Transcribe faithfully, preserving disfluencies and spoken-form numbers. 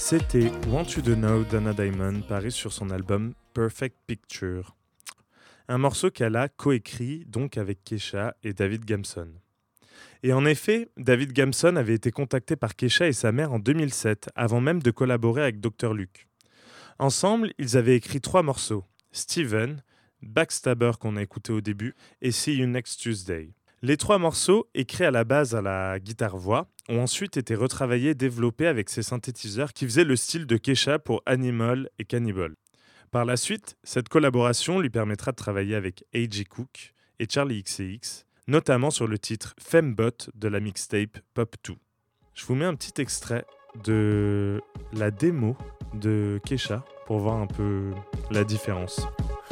C'était Want You to Know d'Anna Diamond, paru sur son album Perfect Picture. Un morceau qu'elle a coécrit donc avec Kesha et David Gamson. Et en effet, David Gamson avait été contacté par Kesha et sa mère en deux mille sept, avant même de collaborer avec docteur Luke. Ensemble, ils avaient écrit trois morceaux, Steven, Backstabber qu'on a écouté au début, et See You Next Tuesday. Les trois morceaux, écrits à la base à la guitare-voix, ont ensuite été retravaillés et développés avec ces synthétiseurs qui faisaient le style de Kesha pour Animal et Cannibal. Par la suite, cette collaboration lui permettra de travailler avec A J Cook et Charlie X C X, notamment sur le titre Fembot de la mixtape Pop deux. Je vous mets un petit extrait de la démo de Kesha pour voir un peu la différence.